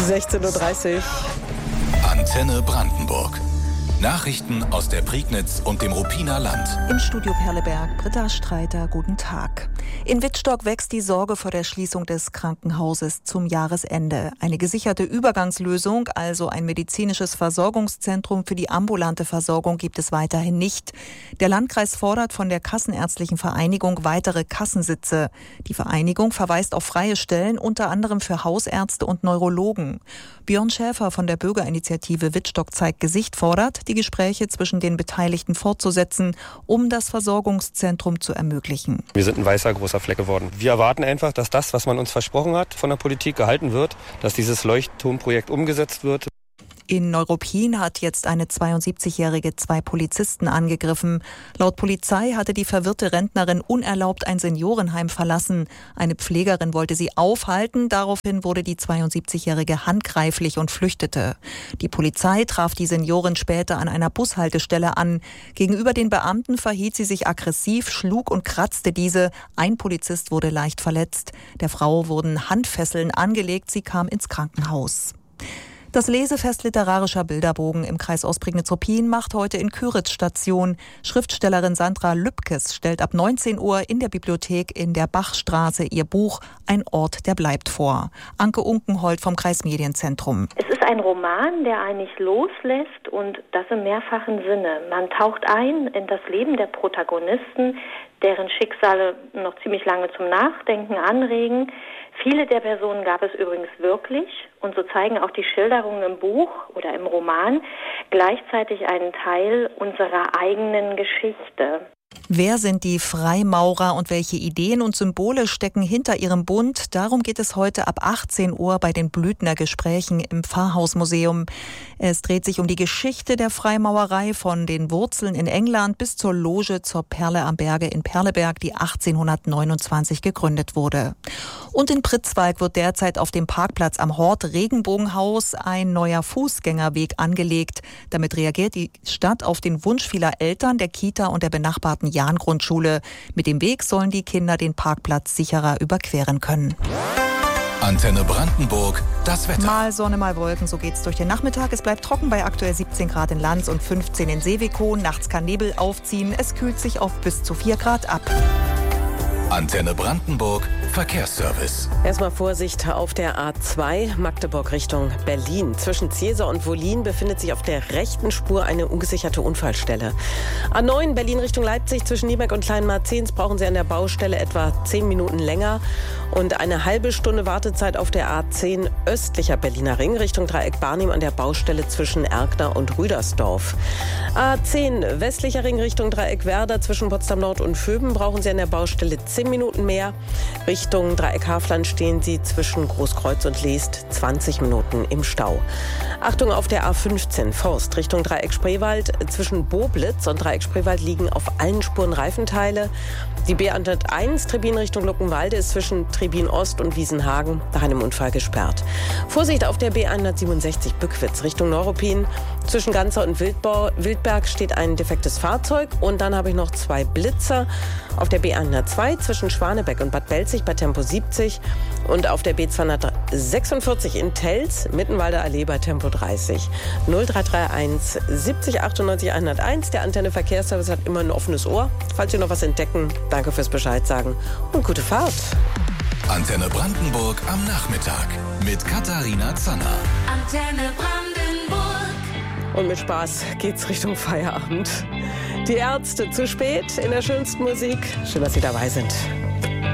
16:30 Uhr. Antenne Brandenburg. Nachrichten aus der Prignitz und dem Ruppiner Land. Im Studio Perleberg, Britta Streiter, guten Tag. In Wittstock wächst die Sorge vor der Schließung des Krankenhauses zum Jahresende. Eine gesicherte Übergangslösung, also ein medizinisches Versorgungszentrum für die ambulante Versorgung, gibt es weiterhin nicht. Der Landkreis fordert von der Kassenärztlichen Vereinigung weitere Kassensitze. Die Vereinigung verweist auf freie Stellen, unter anderem für Hausärzte und Neurologen. Björn Schäfer von der Bürgerinitiative Wittstock zeigt Gesicht fordert, die Gespräche zwischen den Beteiligten fortzusetzen, um das Versorgungszentrum zu ermöglichen. Wir sind ein weißer großer Fleck geworden. Wir erwarten einfach, dass das, was man uns versprochen hat, von der Politik gehalten wird, dass dieses Leuchtturmprojekt umgesetzt wird. In Neuruppin hat jetzt eine 72-Jährige 2 Polizisten angegriffen. Laut Polizei hatte die verwirrte Rentnerin unerlaubt ein Seniorenheim verlassen. Eine Pflegerin wollte sie aufhalten. Daraufhin wurde die 72-Jährige handgreiflich und flüchtete. Die Polizei traf die Seniorin später an einer Bushaltestelle an. Gegenüber den Beamten verhielt sie sich aggressiv, schlug und kratzte diese. Ein Polizist wurde leicht verletzt. Der Frau wurden Handfesseln angelegt. Sie kam ins Krankenhaus. Das Lesefest literarischer Bilderbogen im Kreis Ostprignitz-Ruppin macht heute in Küritz Station. Schriftstellerin Sandra Lübkes stellt ab 19 Uhr in der Bibliothek in der Bachstraße ihr Buch Ein Ort, der bleibt vor. Anke Unkenhold vom Kreismedienzentrum. Es ist ein Roman, der einen nicht loslässt und das im mehrfachen Sinne. Man taucht ein in das Leben der Protagonisten, deren Schicksale noch ziemlich lange zum Nachdenken anregen. Viele der Personen gab es übrigens wirklich und so zeigen auch die Schilderungen im Buch oder im Roman gleichzeitig einen Teil unserer eigenen Geschichte. Wer sind die Freimaurer und welche Ideen und Symbole stecken hinter ihrem Bund? Darum geht es heute ab 18 Uhr bei den Blüthner Gesprächen im Pfarrhausmuseum. Es dreht sich um die Geschichte der Freimaurerei von den Wurzeln in England bis zur Loge zur Perle am Berge in Perleberg, die 1829 gegründet wurde. Und in Pritzwalk wird derzeit auf dem Parkplatz am Hort Regenbogenhaus ein neuer Fußgängerweg angelegt. Damit reagiert die Stadt auf den Wunsch vieler Eltern, der Kita und der benachbarten Jahn-Grundschule. Mit dem Weg sollen die Kinder den Parkplatz sicherer überqueren können. Antenne Brandenburg, das Wetter. Mal Sonne, mal Wolken, so geht's durch den Nachmittag. Es bleibt trocken bei aktuell 17 Grad in Lanz und 15 in Seewikow. Nachts kann Nebel aufziehen. Es kühlt sich auf bis zu 4 Grad ab. Antenne Brandenburg, Verkehrsservice. Erstmal Vorsicht auf der A2 Magdeburg Richtung Berlin. Zwischen Ziersee und Wollin befindet sich auf der rechten Spur eine ungesicherte Unfallstelle. A9 Berlin Richtung Leipzig zwischen Nieberg und Kleinmarzens brauchen Sie an der Baustelle etwa 10 Minuten länger. Und eine halbe Stunde Wartezeit auf der A10 östlicher Berliner Ring Richtung Dreieck Barnim an der Baustelle zwischen Erkner und Rüdersdorf. A10 westlicher Ring Richtung Dreieck Werder zwischen Potsdam Nord und Vöben brauchen Sie an der Baustelle 10 Minuten mehr. Richtung Dreieck Hafland stehen Sie zwischen Großkreuz und Leest 20 Minuten im Stau. Achtung auf der A15 Forst Richtung Dreieck Spreewald. Zwischen Boblitz und Dreieck Spreewald liegen auf allen Spuren Reifenteile. Die B101 Trebin Richtung Luckenwalde ist zwischen Trebin Ost und Wiesenhagen nach einem Unfall gesperrt. Vorsicht auf der B167 Bückwitz Richtung Neuruppin. Zwischen Ganzer und Wildberg steht ein defektes Fahrzeug. Und dann habe ich noch 2 Blitzer auf der B102 zwischen Schwanebeck und Bad Belzig bei Tempo 70 und auf der B246 in Telz, Mittenwalder Allee bei Tempo 30. 0331 70 98 101. Der Antenne Verkehrsservice hat immer ein offenes Ohr. Falls Sie noch was entdecken, danke fürs Bescheid sagen und gute Fahrt. Antenne Brandenburg am Nachmittag mit Katharina Zanner. Antenne Brandenburg. Und mit Spaß geht's Richtung Feierabend. Die Ärzte zu spät in der schönsten Musik. Schön, dass Sie dabei sind.